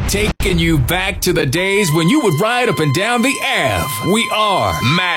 Taking you back to the days when you would ride up and down the Ave. We are Matt